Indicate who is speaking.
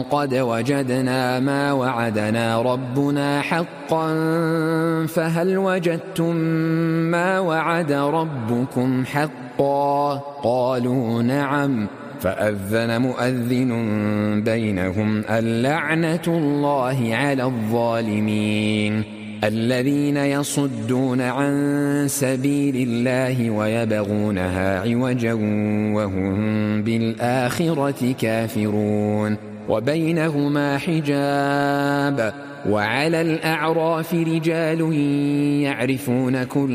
Speaker 1: قد وجدنا ما وعدنا ربنا حقا فهل وجدتم ما وعد ربكم حقا قالوا نعم فأذن مؤذن بينهم اللعنة الله على الظالمين الذين يصدون عن سبيل الله ويبغونها عوجا وهم بالآخرة كافرون وبينهما حجاب وعلى الأعراف رجال يعرفون كل